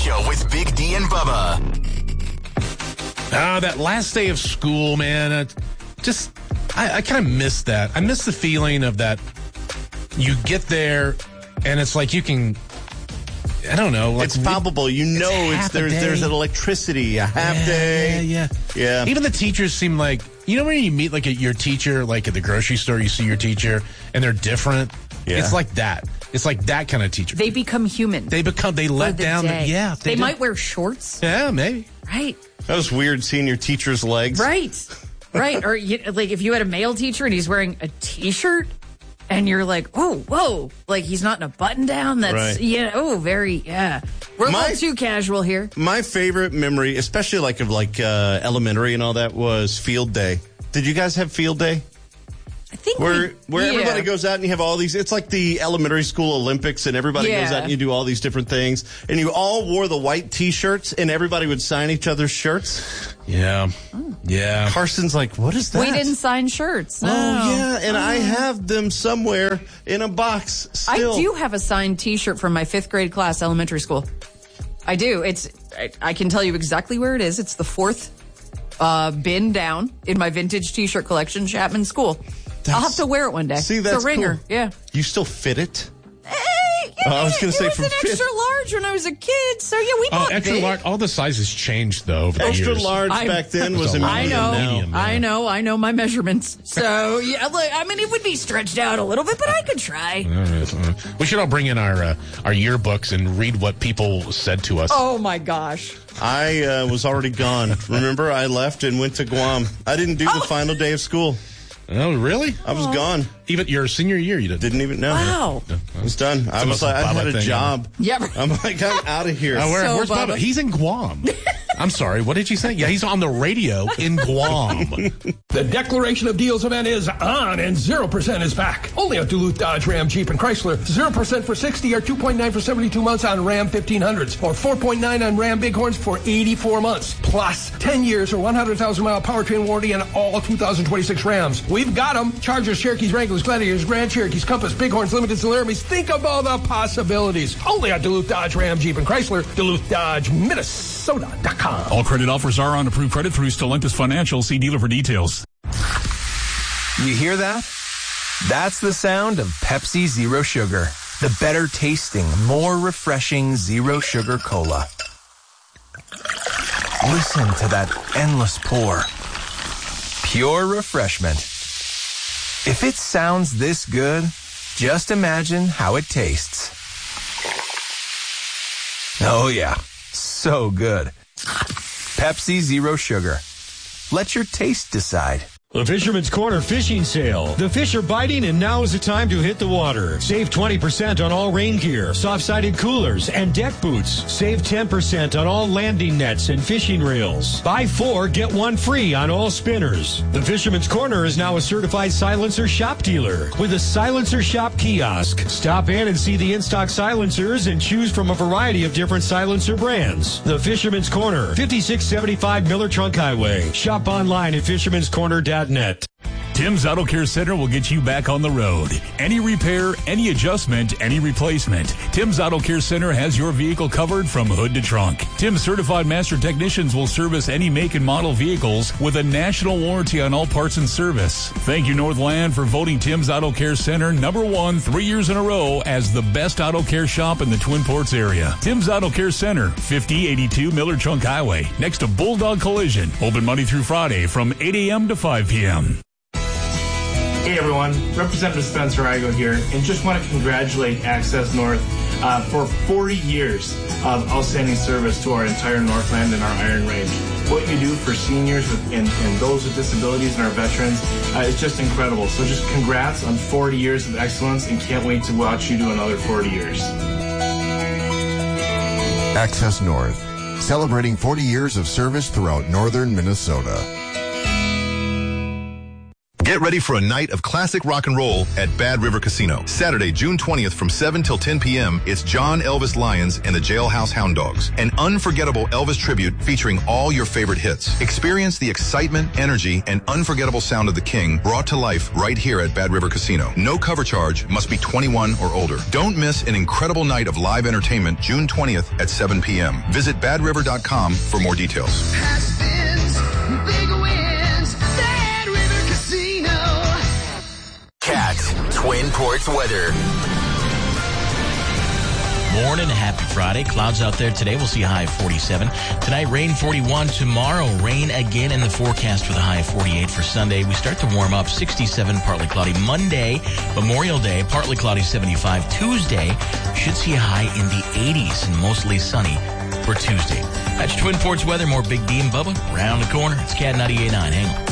Show with Big D and Bubba. That last day of school, man, I kind of miss that. I miss the feeling of that. You get there, and it's like you can, I don't know. Like it's palpable. There's an electricity, a half day. Yeah. Even the teachers seem like, when you meet your teacher, like at the grocery store, you see your teacher, and they're different. Yeah. It's like that. It's like that kind of teacher. They become human. They let down. They might wear shorts. Yeah, maybe. Right. That was weird seeing your teacher's legs. Right. Or like if you had a male teacher and he's wearing a T-shirt and you're like, oh, whoa, like he's not in a button down. That's, right. We're a little too casual here. My favorite memory, especially of elementary and all that, was field day. Did you guys have field day? I think where everybody goes out and you have all these, it's like the elementary school Olympics and everybody goes out and you do all these different things and you all wore the white T-shirts and everybody would sign each other's shirts. Yeah. Yeah. Carson's like, what is that? We didn't sign shirts. No. Oh, yeah. And I have them somewhere in a box still. I do have a signed T-shirt from my 5th grade class, elementary school. I do. I can tell you exactly where it is. It's the 4th bin down in my vintage T-shirt collection, Chapman School. I'll have to wear it one day. See, that's it's a ringer. Cool. Yeah. You still fit it? I was going to say it was an extra large when I was a kid, so we bought extra big. large. All the sizes changed though. Over the extra years. large back then was a medium. I know my measurements. So it would be stretched out a little bit, but I could try. All right. We should all bring in our yearbooks and read what people said to us. Oh my gosh. I was already gone. Remember, I left and went to Guam. I didn't do the final day of school. Oh, really? I was gone. Even your senior year, you didn't even know. Wow. I was done. I was like, I had a job. Yeah. I'm like, I'm out of here. Where's Bubba? He's in Guam. I'm sorry. What did you say? Yeah, he's on the radio in Guam. The Declaration of Deals event is on, and 0% is back. Only at Duluth Dodge Ram Jeep and Chrysler. 0% for 60 or 2.9 for 72 months on Ram 1500s, or 4.9 on Ram Bighorns for 84 months. Plus 10 years or 100,000-mile powertrain warranty on all 2026 Rams. We've got them. Chargers, Cherokees, Wranglers, Gladiators, Grand Cherokees, Compass, Bighorns, Limited, Laramies. Think of all the possibilities. Only at Duluth Dodge Ram Jeep and Chrysler. Duluth Dodge, Minnesota.com. All credit offers are on approved credit through Stellantis Financial. See dealer for details. You hear that? That's the sound of Pepsi Zero Sugar. The better tasting, more refreshing Zero Sugar Cola. Listen to that endless pour. Pure refreshment. If it sounds this good, just imagine how it tastes. Oh yeah, so good. Pepsi Zero Sugar. Let your taste decide. The Fisherman's Corner Fishing Sale. The fish are biting and now is the time to hit the water. Save 20% on all rain gear, soft-sided coolers, and deck boots. Save 10% on all landing nets and fishing reels. Buy 4, get 1 free on all spinners. The Fisherman's Corner is now a certified silencer shop dealer with a Silencer Shop kiosk. Stop in and see the in-stock silencers and choose from a variety of different silencer brands. The Fisherman's Corner, 5675 Miller Trunk Highway. Shop online at fishermanscorner.net. Tim's Auto Care Center will get you back on the road. Any repair, any adjustment, any replacement. Tim's Auto Care Center has your vehicle covered from hood to trunk. Tim's certified master technicians will service any make and model vehicles with a national warranty on all parts and service. Thank you, Northland, for voting Tim's Auto Care Center #1 3 years in a row as the best auto care shop in the Twin Ports area. Tim's Auto Care Center, 5082 Miller Trunk Highway, next to Bulldog Collision. Open Monday through Friday from 8 a.m. to 5 p.m. Hey everyone, Representative Spencer Igo here, and just want to congratulate Access North for 40 years of outstanding service to our entire Northland and our Iron Range. What you do for seniors and those with disabilities and our veterans is just incredible. So just congrats on 40 years of excellence, and can't wait to watch you do another 40 years. Access North, celebrating 40 years of service throughout northern Minnesota. Get ready for a night of classic rock and roll at Bad River Casino. Saturday, June 20th from 7 till 10 p.m., it's John Elvis Lyons and the Jailhouse Hound Dogs. An unforgettable Elvis tribute featuring all your favorite hits. Experience the excitement, energy, and unforgettable sound of the King brought to life right here at Bad River Casino. No cover charge, must be 21 or older. Don't miss an incredible night of live entertainment June 20th at 7 p.m. Visit badriver.com for more details. Cat Twin Ports weather. Morning, happy Friday. Clouds out there today. We'll see a high of 47. Tonight, rain 41. Tomorrow, rain again in the forecast with a high of 48 for Sunday. We start to warm up. 67, partly cloudy. Monday, Memorial Day, partly cloudy, 75. Tuesday, should see a high in the 80s and mostly sunny for Tuesday. That's Twin Ports weather. More Big D and Bubba around the corner. It's Cat 98.9. Hang on.